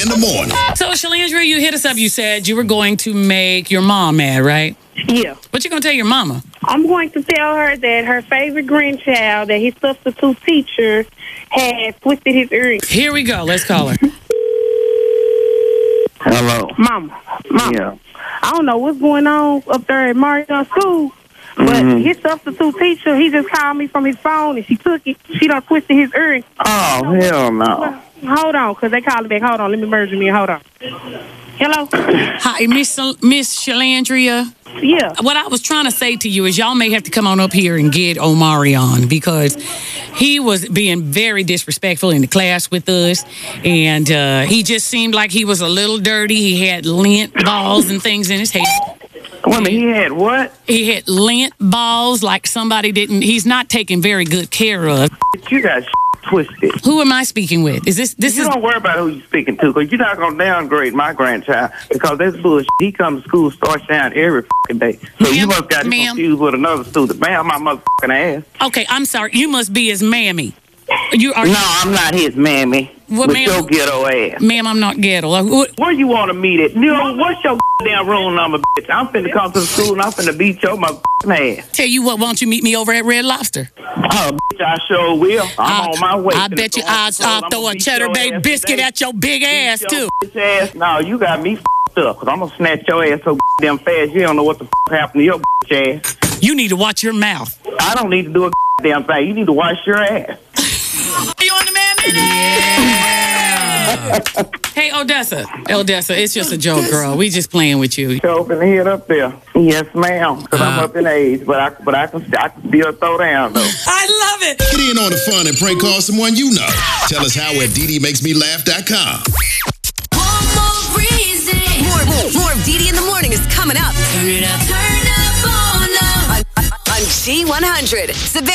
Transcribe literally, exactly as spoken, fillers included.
in the morning. So, Shalandra, you hit us up. You said you were going to make your mom mad, right? Yeah. What you gonna tell your mama? I'm going to tell her that her favorite grandchild, that his substitute teacher, had twisted his earrings. Here we go. Let's call her. Hello. Mama. Mama. Yeah. I don't know what's going on up there at Marion School, but Mhm. his substitute teacher, he just called me from his phone, and she took it. She done twisted his earrings. Oh, hell no. Hold on, because they calling back. Hold on. Let me merge me. Hold on. Hello? Hi, Miss Miss Shalandria. Yeah. What I was trying to say to you is y'all may have to come on up here and get Omari on, because he was being very disrespectful in the class with us, and uh, he just seemed like he was a little dirty. He had lint balls and things in his hair. Wait a minute, he had what? He had lint balls, like somebody didn't. He's not taken very good care of. You got twisted. Who am I speaking with? Is this this You is? don't worry about who you're speaking to, because you're not going to downgrade my grandchild, because that's bullshit. He comes to school, starts down every fucking day. So you Ma'am, must got him ma'am. confused with another student. Ma'am, my motherfucking ass. Okay, I'm sorry. You must be his mammy. You are. No, I'm not his mammy. What, with ma'am? your ghetto ass. Ma'am, I'm not ghetto. Uh, what- Where you want to meet it? You know, what's your damn room number, bitch? I'm finna come to the school and I'm finna beat your motherfucking ass. Tell you what, why don't you meet me over at Red Lobster? Oh, bitch, I sure will. I'm I, on my way. I to bet the you I'll, store. I'll I'm throw gonna a beat cheddar your baked ass biscuit today. at your big Beat ass, your too. bitch ass. No, you got me f***ed up, because I'm going to snatch your ass so damn fast you don't know what the f*** happened to your bitch ass. You need to watch your mouth. I don't need to do a damn thing. You need to wash your ass. You on the man minute? Hey, Odessa. Odessa, it's just a joke, girl. We just playing with you. So open the head up there. Yes, ma'am, because I'm Uh. up in age, but I, but I, can, I can still throw down, though. I love it. Get in on the fun and prank call someone you know. Tell us how at D D makes me laugh dot com. One more reason. More, more, more of Dee Dee in the morning is coming up. Turn it up. Turn up on up. On, on G one hundred. Savannah.